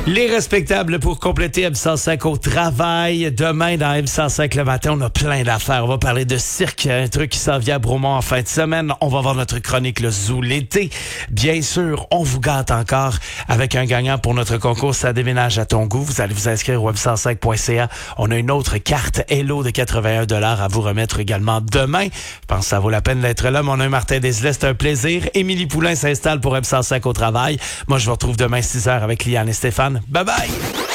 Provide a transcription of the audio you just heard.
Les respectables pour compléter M105 au travail. Demain, dans M105 le matin, on a plein d'affaires. On va parler de cirque, un truc qui s'en vient à Bromont en fin de semaine. On va voir notre chronique le Zoo l'été. Bien sûr, on vous gâte encore avec un gagnant pour notre concours Ça déménage à ton goût. Vous allez vous inscrire au m105.ca. On a une autre carte Hello de 81 $ à vous remettre également demain. Je pense que ça vaut la peine d'être là. Mon nom est Martin Deslay, c'est un plaisir. Émilie Poulain s'installe pour M105 au travail. Moi, je vous retrouve demain 6h avec Liane et Stéphane. Bye bye!